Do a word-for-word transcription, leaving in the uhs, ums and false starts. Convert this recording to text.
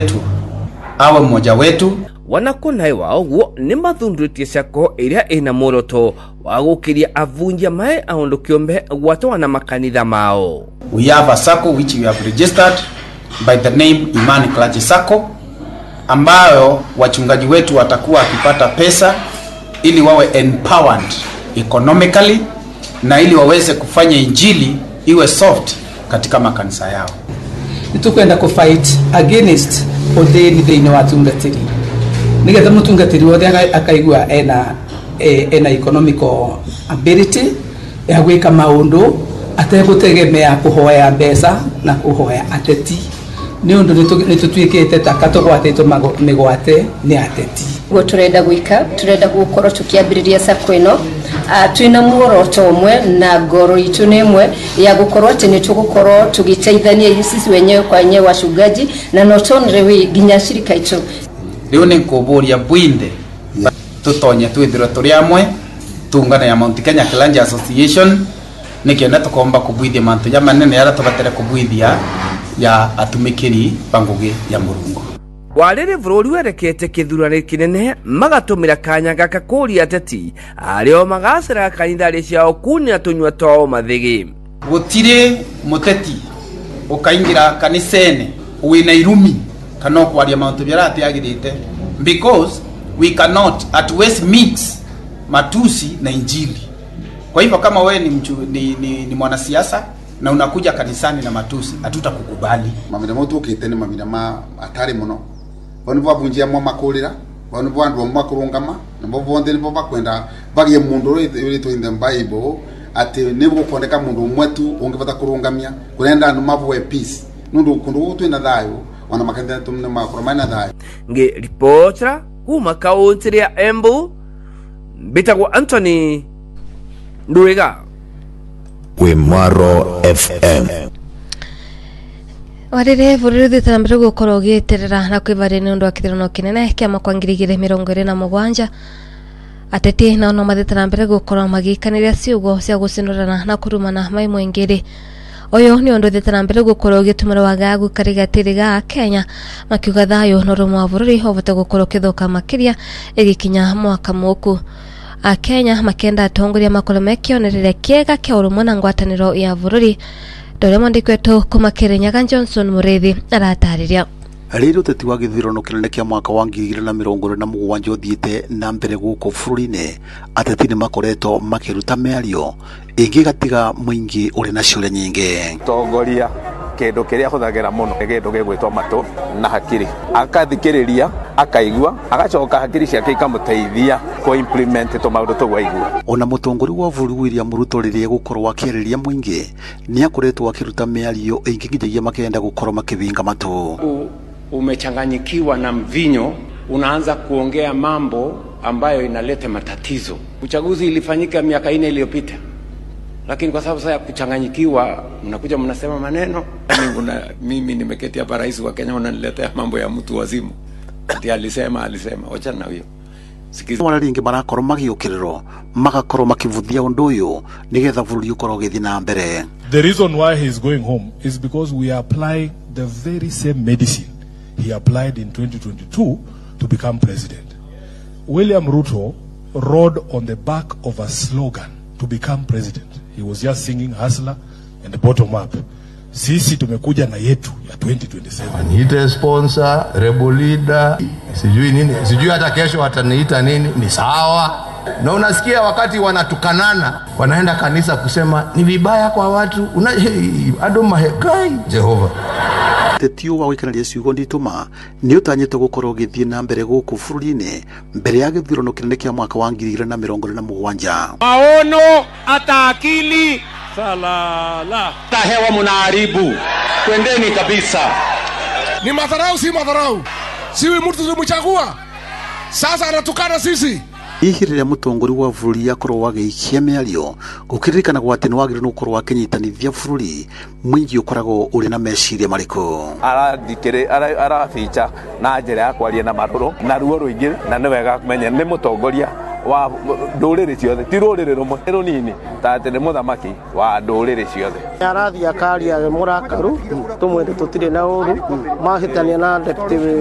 awe mmoja wetu. Wanakona wao guo ni mathundrutie sako iria ina moroto wa gukiria avunja mae aondo kiombe gwatwa na makanitha mao. We have a sacco which we have registered by the name Imani Clergy Sacco, ambayo wachungaji wetu watakuwa akipata pesa ili wawe empowered economically na ili waweze kufanya injili iwe soft katika makanisa yao. Nitukwenda ku fight against odeni thini wa tungatiri nigetha mutungatiri wothe akaigua ena ena economical ability ya gwika maundu ategutegemea kuhoya mbeca na kuhoya ateti ni undu nitutwikite takatogwatitwo migwate ni ateti go turenda gwika turenda gukorwo tukiambiriria sako ino twina muoroto umwe na ngoro itu nemwe ya gukorwo ati ni tugukorwo tugiteithania sisi wenyewe kwa wenyewe wachungaji na not only we ginya shirika itu riu ni kuburia bwinde tutonye twithiro turi amwe tungana ya Mount Kenya Clergy Association nikienda tukomba kubwithia mantu ya manene yara tubatere kubwithia ya atumikiri bangugi ya Murungu. Walere vururi werekete kithurano kinene magatumira kanya gaka kuri ateti ario magasira kanitha ciao kunia tunywa twao mathigi. Gutire muteti ukaingira kanisene wina irumi kana kwaria mauntu byarate agirite because we cannot at West mix matusi na injili. Kwa hivyo kama wewe ni, mchu, ni, ni, ni mwanasiasa na unakuja kanisani na matusi hatutakukubali. Mamira moto ukitene mamira ma atari muno bano babunjia mwa makolera bano bandu makurungama nabo bonde nibo bakwenda bagiye mundu rito in the Bible ati nibo kondeka mundu mwetu ongevata kurungamia kurenda no mabwe peace nundu kundu twina thayo wana makanda tumne makurumana thayo. Nge reporter kuma kaunti ya Embu bitagwo Anthony Nduriga we Mwaro F M. Warire vururu thitambire gukorwo gieterera na kwivarene undu wa kithurano kinene kia mwaka ngiri igiri mirongo iri na mugwanja ateti na no mathitambire gukorwo magikaniria ciugo cia gucinurana na kurumana mai mwingiri oyo ni undu thitambire gukorwo gitumira wagagu karigatiri ga Kenya makiuga thayo no rumwa vururi hovote gukorwo kithoka makiria igikinya mwaka muku a Kenya makenda atongoria makolo mekionerere kiega kia urumwa na ngwataniro ya vururi. Dore mwandikwetu kumakere Nyaga Johnson Murethi aratariria. Rero teti wa githurano kinene kia mwaka wa ngiri igiri na mirongo iri na mugwanja uthiite na mbere guko bururi-ini ateti ni makoretwo makiruta miario ingi gatiga mwingi uri na ciuria nyingi. Tongoria kindu kiria huthagira muno kindu gigwitwa matu na hakiri akathikiriria akaigua agacoka hakiri ciake ikamuteithia ko implement to maundu tugwaigua. Ona mutongori wa bũrũri William Ruto riria gukorwo akiriria mwingi ni akoretwo akiruta miario ingi nginyagia makenda gukorwo makivinga matu. Umechanganyikiwa na mvinyo, unaanza kuongea mambo ambayo inaleta matatizo. Uchaguzi ilifanyika miaka ine iliyopita, lakini kwa sababu sasa kuchanganyikiwa mnakuja mnasema maneno. Una, mimi nimeketi hapa rais wa Kenya unaniletea mambo ya mtu wazimu. Ati alisema alisema wacha na hiyo. Sikiza wana ringi barakorwo magiukiriro magakorwo makivuthia undu uyu nigetha bũrũri ukorwo githi na mbere. The reason why he is going home is because we are applying the very same medicine he applied in twenty twenty-two to become president. William Ruto rode on the back of a slogan to become president. He was just singing hustler and the bottom up. Sisi tumekuja na yetu ya twenty twenty-seven. Niite sponsor, rebel leader, sijui nini, sijui hata kesho wataniita nini, ni sawa. Na unasikia wakati wanatukanana, wanaenda kanisa kusema ni vibaya kwa watu, una hey, adoma hekai Jehova. Tetio wa wikanaria ciugo ndituma ni utanyete gukorwo githie na mbere guku bũrũri-ini mbere ya githurano kinene kia mwaka wa ngiri igiri na mirongo iri na mugwanja. Maono hata akili salala tahewa mnaharibu, twendeni kabisa. Ni madharau si madharau, siwi mtu tumchagua sasa anatukana sisi. Hihi riria mutongori wa bũrũri akorwo agiikia miario gukiririkana gwati ni wagire nukorwo akinyitanithia bũrũri mwingi ukoragwo uri na meciria mariku arathikire ara ficha na njira ya kwaria na maruru na ruo ruingi na ni wega kumenya ni mutongoria wa ndũrĩrĩ ciothe ti rũrĩrĩ rũmwe nĩ rũnini ta atĩ nĩ mũthamaki wa ndũrĩrĩ ciothe arathi akaria mũrakaru tũmwende tũtirĩ na ũru mahĩtania na deputy